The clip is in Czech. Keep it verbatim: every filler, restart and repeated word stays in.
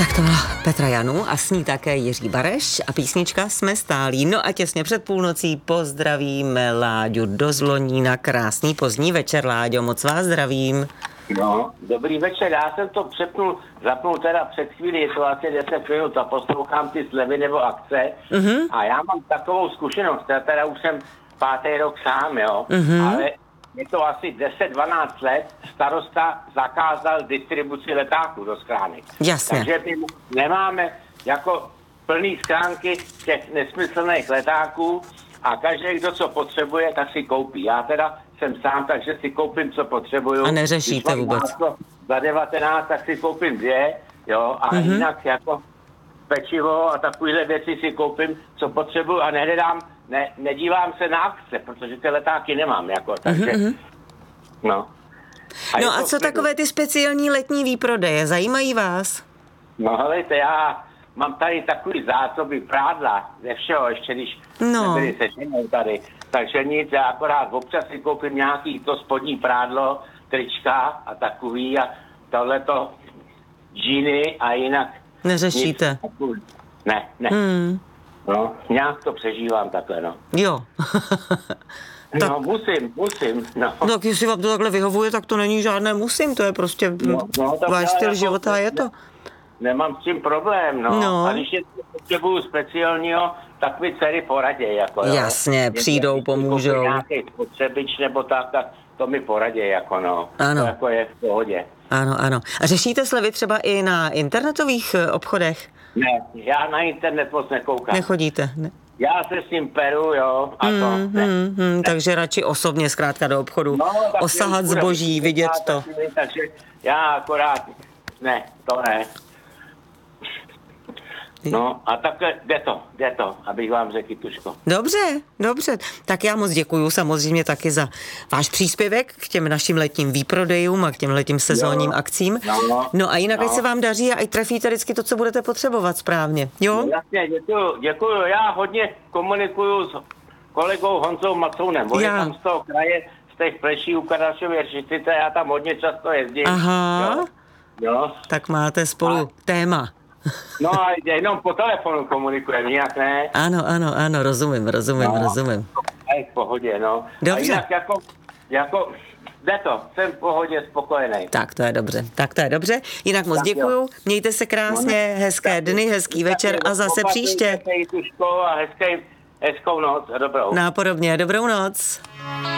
Tak to byla Petra Janu a s ní také Jiří Bareš a písnička Jsme stálí. No a těsně před půlnocí pozdravíme Láďu do Zlonína. Krásný pozdní večer, Láďo, moc vás zdravím. No, dobrý večer, já jsem to přepnul, zapnul teda před chvíli, je to asi deset minut a poslouchám ty slevy nebo akce mm-hmm. a já mám takovou zkušenost, já teda už jsem pátý rok sám, jo, mm-hmm. ale je to asi deset dvanáct let, starosta zakázal distribuci letáků do schránek. Jasně. Takže my nemáme jako plný schránky těch nesmyslných letáků a každý, kdo co potřebuje, tak si koupí. Já teda jsem sám, takže si koupím, co potřebuju. A neřešíte vůbec. Za devatenáct, tak si koupím dvě, jo, a mm-hmm. jinak jako pečivo a takovéhle věci si koupím, co potřebuju a nehledám, ne, nedívám se na akce, protože ty letáky nemám, jako, takže, mm-hmm. no. A no a co takové ty speciální letní výprodeje, zajímají vás? No helejte, já mám tady takový zásoby prádla ze všeho, ještě když no. nebyli se ženou tady, takže nic, já akorát občas si koupím nějaký to spodní prádlo, trička a takový a tohleto džíny a jinak neřešíte? Nic, ne, ne. Hmm. No, nějak to přežívám takhle, no. Jo. tak... No, musím, musím, no. No, tak jestli vám to takhle vyhovuje, tak to není žádné musím, to je prostě no, no, váš styl jako, života, je to. Nemám s tím problém, no. no. A když je potřebuju speciálního, tak mi dcery poraděj, jako jo. Jasně, přijdou, je, pomůžou. Nějaký spotřebič nebo tak, tak to mi poraděj, jako no. Ano. To jako je v pohodě. Ano, ano. A řešíte slevy třeba i na internetových obchodech? Ne, já na internet moc nekoukám. Nechodíte? Ne. Já se s ním peru, jo, a to. Mm, ne. mm, mm, ne. Takže radši osobně zkrátka do obchodu, no, osahat zboží, vidět to. Taky, takže já akorát, ne, to ne. No a takhle jde to, jde to, abych vám řekl, Tuško. Dobře, dobře. Tak já moc děkuju samozřejmě taky za váš příspěvek k těm našim letním výprodejům a k těm letním sezónním jo. akcím. No, no a jinak, no. ať se vám daří a ať trefíte vždycky to, co budete potřebovat správně. Jo? No, jasně, děkuju, děkuju. Já hodně komunikuju s kolegou Honzou Macounem. On je tam z toho kraje, z těch Pleší u Kardašově Řitice, já tam hodně často jezdím. Aha, jo. Jo. Tak máte spolu a... téma. No a jenom po telefonu komunikujeme, jinak ne. Ano, ano, ano, rozumím, rozumím, no, rozumím. A je v pohodě, no. Dobře. A jinak jako, jako, jde to, jsem v pohodě, spokojený. Tak to je dobře, tak to je dobře. Jinak moc tak děkuju, jo. Mějte se krásně, hezké dny, hezký večer a zase příště. A hezký, hezkou noc a dobrou. Nápodobně, dobrou noc.